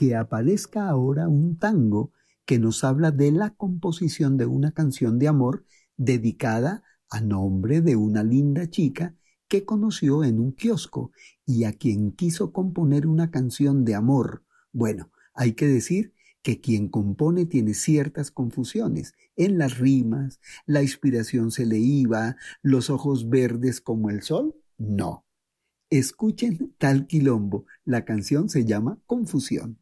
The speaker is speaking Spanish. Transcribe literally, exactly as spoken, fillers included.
que aparezca ahora un tango que nos habla de la composición de una canción de amor dedicada a nombre de una linda chica que conoció en un kiosco y a quien quiso componer una canción de amor. Bueno, hay que decir que quien compone tiene ciertas confusiones en las rimas, la inspiración se le iba, los ojos verdes como el sol. No. Escuchen tal quilombo, la canción se llama Confusión.